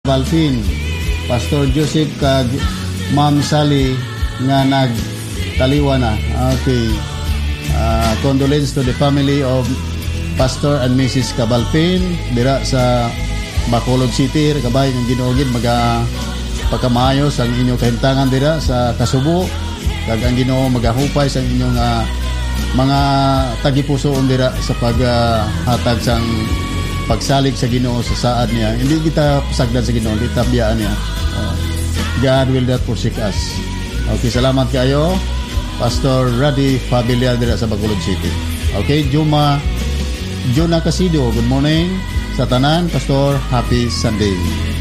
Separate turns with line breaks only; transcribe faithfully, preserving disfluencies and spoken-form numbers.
Balfin, Pastor Joseph kag Ma'am Sally nga nagtaliwa na. Okay. Uh, condolence to the family of Pastor and Missus Cabalpin dira sa Bacolod City. Kabay ng Ginoo maga pagkamayos ang inyong kahimtangan dira sa Kasubo. Kag ang Ginoo magahupay sa inyong uh, mga tagipusoon dira sa paghatag uh, sang pagsalig sa Ginoo sa saad niya. Hindi kita pasagdan sa Ginoo, hindi kita biyaan niya. Uh, God will not forsake us. Okay, salamat kayo. Pastor Radi Fabilia dira sa Bacolod City. Okay, Juma Juna Casido, good morning sa tanan. Pastor, happy Sunday.